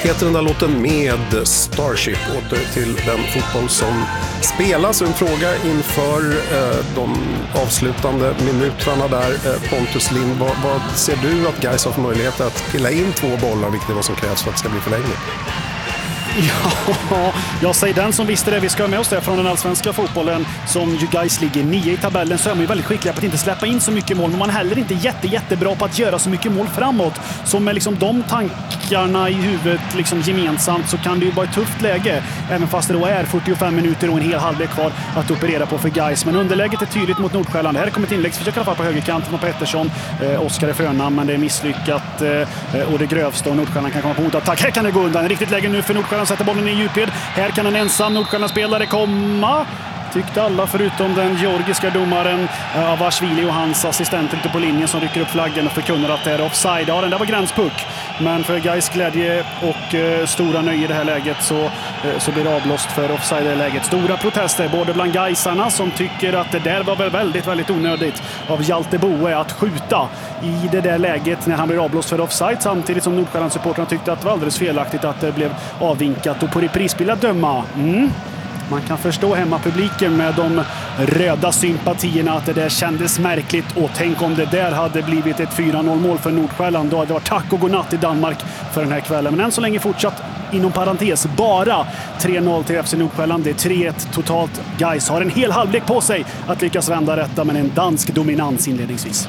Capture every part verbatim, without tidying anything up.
heter den där låten med Starship. Åter till den fotboll som spelas. En fråga inför eh, de avslutande minuterna där. Eh, Pontus Lind, vad, vad ser du att Gais har för möjlighet att pilla in två bollar, vilket är vad som krävs för att det ska bli förlängning? Ja, jag säger den som visste det. Vi ska ha med oss det från den allsvenska fotbollen som ju Gais ligger nio i tabellen, så är man ju väldigt skickliga på att inte släppa in så mycket mål, men man är heller inte jätte, jättebra på att göra så mycket mål framåt. Så med liksom de tankarna i huvudet liksom gemensamt så kan det ju vara ett tufft läge, även fast det då är fyrtiofem minuter och en hel halvlek kvar att operera på för Gais. Men underläget är tydligt mot Nordsjälland. Här kommer ett inläggsförsök i alla fall på högerkanten från Pettersson. Eh, Oskar är förnamn, men det är misslyckat eh, och det grövsta, och Nordsjälland kan komma på motattack. Här kan det gå undan. Riktigt läge nu för Nordsjälland. Sätter bollen i djupled. Här kan en ensam Nordsjälland-spelare komma. Tyckte alla förutom den georgiska domaren Avashvili och hans assistenter ute på linjen som rycker upp flaggen och förkunnar att det är offside. Ja, den där var gränspuck. Men för Gais glädje och eh, stora nöje i det här läget så, eh, så blir det avblåst för offside i läget. Stora protester både bland Gaisarna som tycker att det där var väl väldigt, väldigt onödigt av Hjalte Boe att skjuta i det där läget när han blir avblåst för offside, samtidigt som Nordsjällandssupportrarna tyckte att det var alldeles felaktigt att det blev avvinkat. Och på reprisbild att döma, mm, man kan förstå hemmapubliken med de röda sympatierna att det där kändes märkligt, och tänk om det där hade blivit ett fyra noll mål för Nordsjälland, då hade det varit tack och godnatt i Danmark för den här kvällen. Men än så länge fortsatt inom parentes bara tre noll till F C Nordsjälland. Det är tre ett totalt. Gais har en hel halvlek på sig att lyckas vända detta, men en dansk dominans inledningsvis.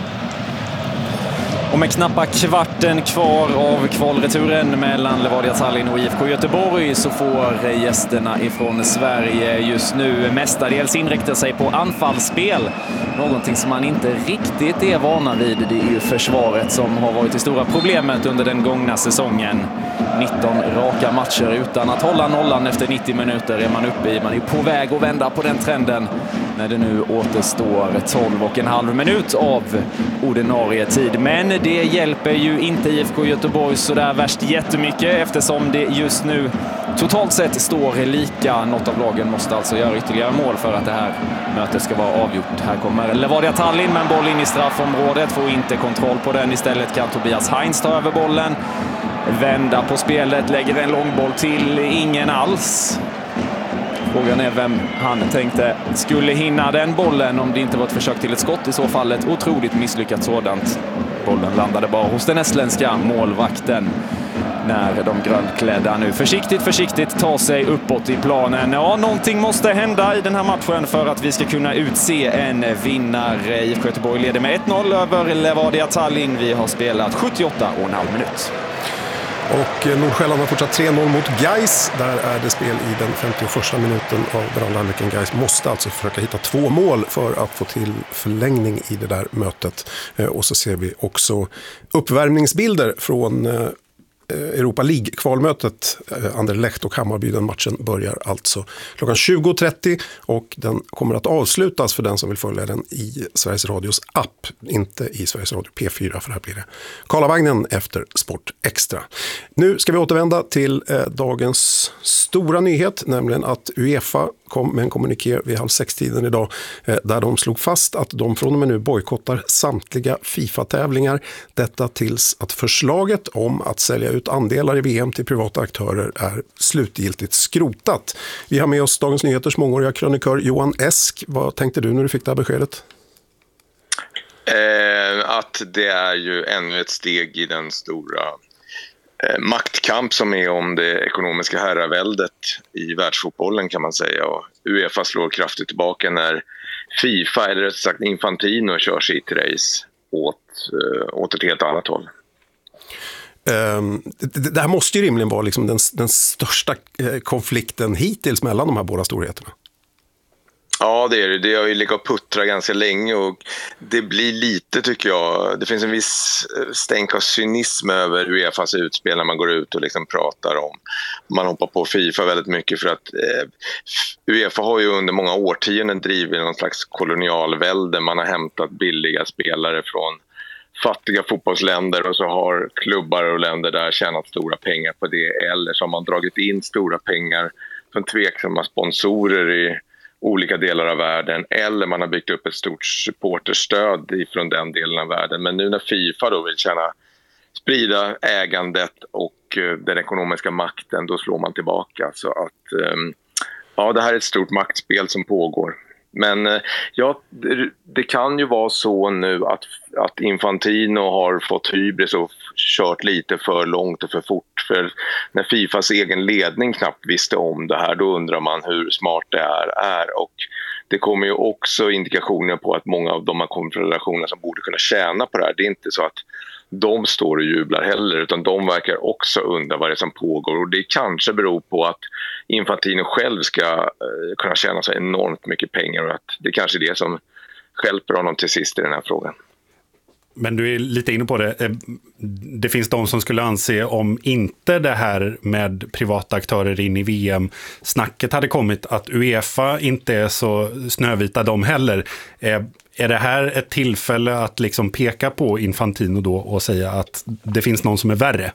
Och med knappa kvarten kvar av kvalreturen mellan Levadia Tallinn och I F K Göteborg så får gästerna ifrån Sverige just nu mestadels inrikta sig på anfallsspel. Någonting som man inte riktigt är vana vid. Det är ju försvaret som har varit det stora problemet under den gångna säsongen. nitton raka matcher utan att hålla nollan efter nittio minuter är man uppe i. Man är på väg att vända på den trenden när det nu återstår tolv och en halv minut av ordinarie tid. Men det hjälper ju inte I F K Göteborg så där värst jättemycket, eftersom det just nu totalt sett står lika. Något av lagen måste alltså göra ytterligare mål för att det här mötet ska vara avgjort. Här kommer Levadia Tallinn med en boll in i straffområdet, får inte kontroll på den. Istället kan Tobias Heinz ta över bollen, vända på spelet, lägger en långboll till ingen alls. Frågan är vem han tänkte skulle hinna den bollen, om det inte var ett försök till ett skott. I så fall ett otroligt misslyckat sådant. Bollen landade bara hos den estländska målvakten när de grönklädda nu försiktigt, försiktigt tar sig uppåt i planen. Ja, någonting måste hända i den här matchen för att vi ska kunna utse en vinnare. I F K Göteborg leder med ett noll över Levadia Tallinn. Vi har spelat sjuttioåtta och en halv minut. Och Nordsjälland har fortsatt tre noll mot Gais. Där är det spel i den femtioförsta minuten av den andra halvleken. Gais måste alltså försöka hitta två mål för att få till förlängning i det där mötet. Och så ser vi också uppvärmningsbilder från Europa League-kvalmötet. Anderlecht och Hammarby, den matchen börjar alltså klockan tjugo trettio och den kommer att avslutas för den som vill följa den i Sveriges Radios app, inte i Sveriges Radio P fyra, för här blir det Karlavagnen efter Sport Extra. Nu ska vi återvända till eh, dagens stora nyhet, nämligen att UEFA kom med en kommuniké vid halv sex-tiden idag eh, där de slog fast att de från och med nu bojkottar samtliga FIFA-tävlingar. Detta tills att förslaget om att sälja ut andelar i V M till privata aktörer är slutgiltigt skrotat. Vi har med oss Dagens Nyheters mångåriga krönikör Johan Esk. Vad tänkte du när du fick det här beskedet? Eh, att det är ju ännu ett steg i den stora eh, maktkamp som är om det ekonomiska herraväldet i världsfotbollen, kan man säga. Och UEFA slår kraftigt tillbaka när FIFA, eller rätt sagt Infantino, kör sitt race åt, eh, åt ett helt annat håll. Um, det, det här måste ju rimligen vara liksom den, den största eh, konflikten hittills mellan de här båda storheterna. Ja, det är det. Det har ju legat och puttrat ganska länge och det blir lite, tycker jag, det finns en viss stänk av cynism över UEFAs utspel när man går ut och liksom pratar om, man hoppar på FIFA väldigt mycket för att eh, UEFA har ju under många årtionden drivit någon slags kolonialvälde. Man har hämtat billiga spelare från fattiga fotbollsländer och så har klubbar och länder där tjänat stora pengar på det, eller så har man dragit in stora pengar från tveksamma sponsorer i olika delar av världen, eller man har byggt upp ett stort supporterstöd från den delen av världen. Men nu när FIFA då vill tjäna sprida ägandet och eh, den ekonomiska makten, då slår man tillbaka. Så att eh, ja, det här är ett stort maktspel som pågår. Men eh, ja, det, det kan ju vara så nu att, att Infantino har fått hybris och kört lite för långt och för fort. För när Fifas egen ledning knappt visste om det här, då undrar man hur smart det här är. Och det kommer ju också indikationer på att många av de här konfederationerna som borde kunna tjäna på det här, det är inte så att de står och jublar heller, utan de verkar också undra vad det är som pågår. Och det kanske beror på att Infantino själv ska eh, kunna tjäna så enormt mycket pengar, och att det kanske är det som hjälper honom till sist i den här frågan. Men du är lite inne på det. Det finns de som skulle anse, om inte det här med privata aktörer in i V M-snacket hade kommit, att UEFA inte är så snövita de heller. Är det här ett tillfälle att liksom peka på Infantino då och säga att det finns någon som är värre?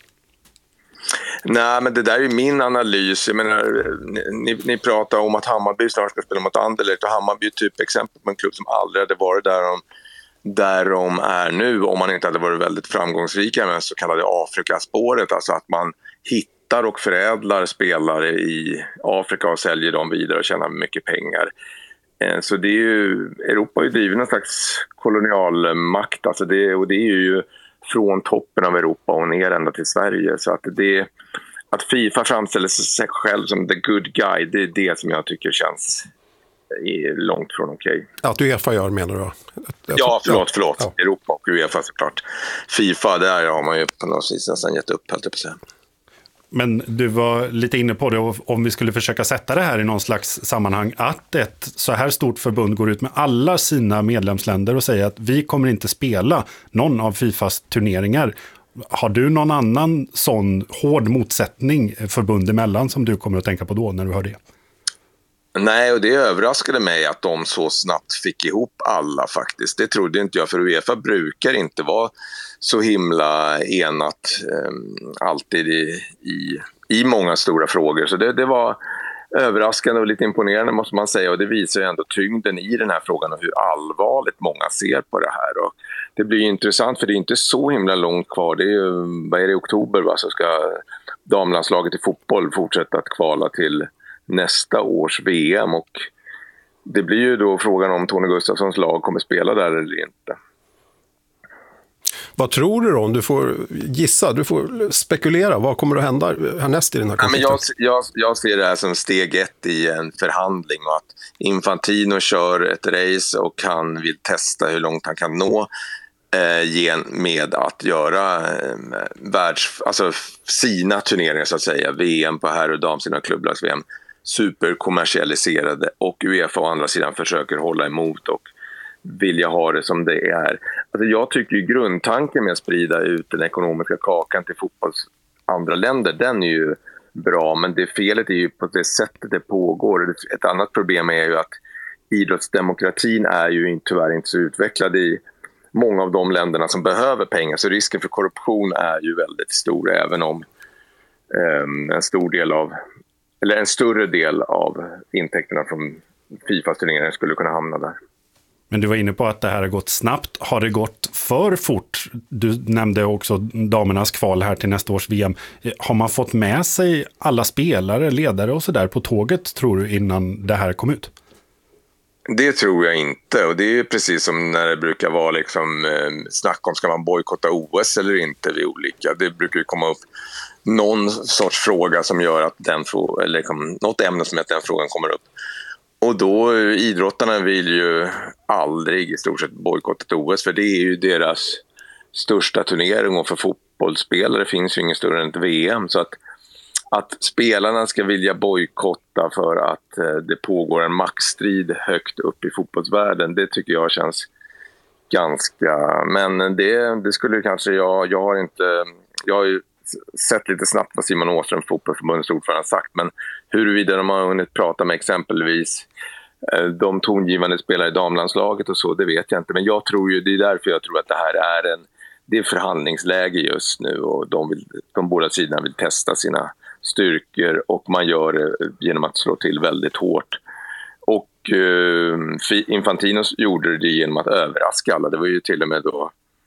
Nej, men det där är min analys. Jag menar, ni, ni pratar om att Hammarby snart ska spela mot Anderlecht, och Hammarby är typ exempel på en klubb som aldrig hade varit där de, där de är nu, om man inte hade varit väldigt framgångsrika med så kallade Afrikaspåret, alltså att man hittar och förädlar spelare i Afrika och säljer dem vidare och tjänar mycket pengar. Så det är ju, Europa är ju driven en slags kolonialmakt, alltså det, och det är ju från toppen av Europa och ner ända till Sverige. Så att, det, att FIFA framställer sig själv som the good guy, det är det som jag tycker känns långt från okej. Okay. Att UEFA gör, menar du? Ja, förlåt, förlåt. Ja. Europa och UEFA såklart. FIFA, där har man ju på något vis nästan gett upp, helt på att säga. Men du var lite inne på det, om vi skulle försöka sätta det här i någon slags sammanhang, att ett så här stort förbund går ut med alla sina medlemsländer och säger att vi kommer inte spela någon av Fifas turneringar. Har du någon annan sån hård motsättning förbund emellan som du kommer att tänka på då när du hör det? Nej, och det överraskade mig att de så snabbt fick ihop alla faktiskt. Det trodde inte jag, för UEFA brukar inte vara så himla enat eh, alltid i, i, i många stora frågor. Så det, det var överraskande och lite imponerande, måste man säga. Och det visar ju ändå tyngden i den här frågan och hur allvarligt många ser på det här. Och det blir ju intressant, för det är inte så himla långt kvar. Det är ju, vad är det, i oktober, va? Så ska damlandslaget i fotboll fortsätta att kvala till nästa års V M, och det blir ju då frågan om Tony Gustafssons lag kommer spela där eller inte. Vad tror du då? Om du får gissa, du får spekulera. Vad kommer att hända härnäst i den här konflikten? Ja, men jag, jag, jag ser det här som steg ett i en förhandling, och att Infantino kör ett race och han vill testa hur långt han kan nå eh, med att göra eh, världs, alltså sina turneringar så att säga, V M på herr- och dam, sina klubblags-V M, superkommersialiserade, och UEFA å andra sidan försöker hålla emot och vilja ha det som det är. Alltså jag tycker ju grundtanken med att sprida ut den ekonomiska kakan till fotbolls andra länder, den är ju bra, men det felet är ju på det sättet det pågår. Ett annat problem är ju att idrottsdemokratin är ju tyvärr inte så utvecklad i många av de länderna som behöver pengar, så risken för korruption är ju väldigt stor, även om um, en stor del av eller en större del av intäkterna från Fifas turneringar skulle kunna hamna där. Men du var inne på att det här har gått snabbt. Har det gått för fort? Du nämnde också damernas kval här till nästa års V M. Har man fått med sig alla spelare, ledare och sådär på tåget, tror du, innan det här kom ut? Det tror jag inte, och det är precis som när det brukar vara liksom, eh, snack om ska man bojkotta O S eller inte vid olika. Det brukar ju komma upp någon sorts fråga som gör att den frå- eller liksom, något ämne som gör att den frågan kommer upp. Och då, idrottarna vill ju aldrig i stort sett bojkotta ett O S, för det är ju deras största turnering, och för fotbollsspelare finns ju ingen större än ett V M. Så att, att spelarna ska vilja bojkotta för att eh, det pågår en maktstrid högt upp i fotbollsvärlden, det tycker jag känns ganska... Men det, det skulle kanske jag... Jag har inte... Jag har ju sett lite snabbt vad Simon Åström, fotbollsförbundets ordförande, har sagt, men huruvida de har hunnit prata med exempelvis de tongivande spelare i damlandslaget och så, det vet jag inte. Men jag tror ju, det är därför jag tror att det här är en det är förhandlingsläge just nu, och de, vill, de båda sidorna vill testa sina styrkor, och man gör det genom att slå till väldigt hårt. Och eh, Infantino gjorde det genom att överraska alla. Det var ju till och med då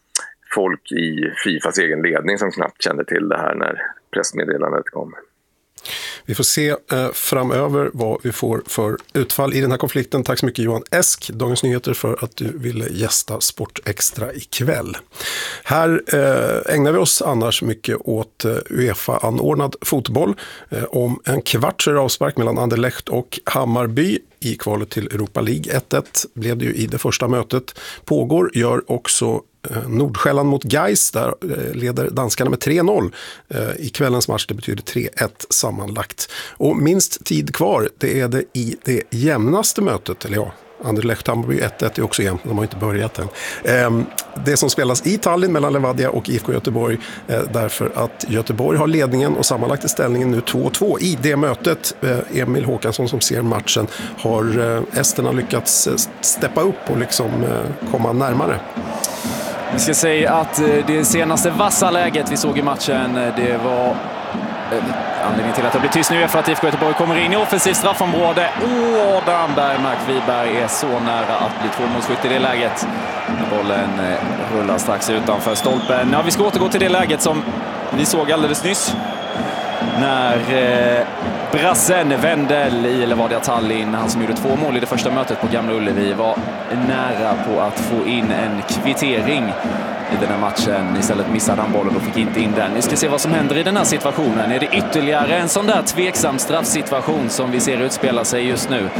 folk i Fifas egen ledning som knappt kände till det här när pressmeddelandet kom. Vi får se eh, framöver vad vi får för utfall i den här konflikten. Tack så mycket Johan Esk, Dagens Nyheter, för att du ville gästa Sport Extra ikväll. Här eh, ägnar vi oss annars mycket åt eh, UEFA-anordnad fotboll. Eh, om en kvart så är det avspark mellan Anderlecht och Hammarby i kvalet till Europa League. ett ett blev det ju i det första mötet. Pågår gör också Nordsjälland mot Gais, där leder danskarna med tre noll i kvällens match. Det betyder tre ett sammanlagt. Och minst tid kvar, det är det i det jämnaste mötet, eller ja, Anderlecht Hammarby ett ett är också jämnt, de har inte börjat än. Det som spelas i Tallinn mellan Levadia och I F K Göteborg, därför att Göteborg har ledningen och sammanlagt är ställningen nu två två i det mötet. Emil Håkansson som ser matchen, har esterna lyckats steppa upp och liksom komma närmare? Vi ska säga att det senaste vassa läget vi såg i matchen, det var anledningen till att det blir tyst nu är för att I F K Göteborg kommer in i offensivt straffområde. Åh, Damberg, Mark Wiberg är så nära att bli tvåmålsskytt i det läget. Bollen rullar strax utanför stolpen. Ja, vi ska återgå till det läget som vi såg alldeles nyss. När eh, brassen Wendel i Levadia Tallinn, han som gjorde två mål i det första mötet på Gamla Ullevi, var nära på att få in en kvittering i den här matchen. Istället missade han bollen och fick inte in den. Vi ska se vad som händer i den här situationen. Är det ytterligare en sån där tveksam straffsituation som vi ser utspela sig just nu?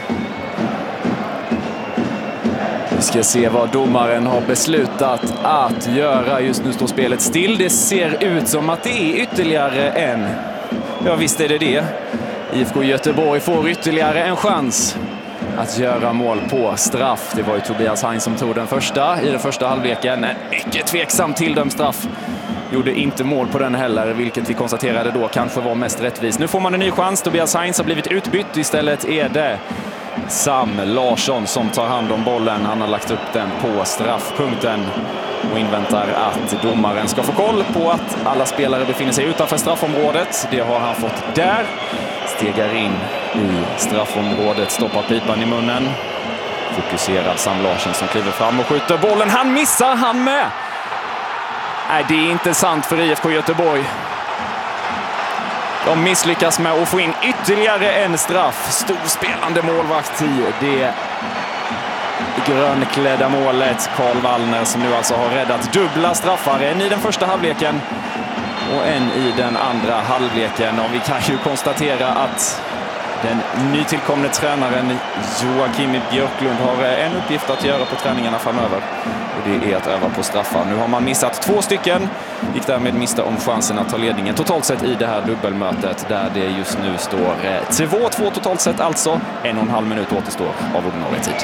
Vi ska se vad domaren har beslutat att göra. Just nu står spelet still. Det ser ut som att det är ytterligare en. Ja, visst är det det. I F K Göteborg får ytterligare en chans att göra mål på straff. Det var ju Tobias Heinz som tog den första i den första halvleken. En mycket tveksam tilldömd straff. Gjorde inte mål på den heller, vilket vi konstaterade då kanske var mest rättvist. Nu får man en ny chans. Tobias Heinz har blivit utbytt. Istället är det Sam Larsson som tar hand om bollen. Han har lagt upp den på straffpunkten och inväntar att domaren ska få koll på att alla spelare befinner sig utanför straffområdet. Det har han fått där. Stegar in i straffområdet, stoppar pipan i munnen. Fokuserad Sam Larsson som kliver fram och skjuter bollen. Han missar, han med! Nej, det är inte sant för I F K Göteborg. De misslyckas med att få in ytterligare en straff. Storspelande målvakt i det grönklädda målet. Karl Wallner som nu alltså har räddat dubbla straffar. En i den första halvleken och en i den andra halvleken. Och vi kan ju konstatera att den nytillkomne tränaren Joakim Björklund har en uppgift att göra på träningarna framöver. Och det är att öva på straffar. Nu har man missat två stycken. Gick därmed mista om chansen att ta ledningen totalt sett i det här dubbelmötet. Där det just nu står två två totalt sett, alltså en och en halv minut återstår av ordinarie tid.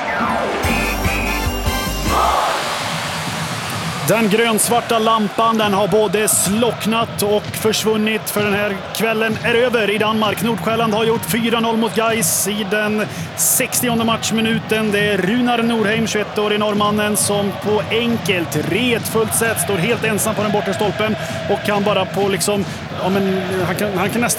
Den grönsvarta lampan, den har både slocknat och försvunnit, för den här kvällen är över i Danmark. Nordsjälland har gjort fyra noll mot Gais i den sextionde matchminuten. Det är Runar Norheim, tjugoett-årig norrmannen, som på enkelt, retfullt sätt står helt ensam på den bortre stolpen och kan bara på liksom, ja men han kan, han kan nästan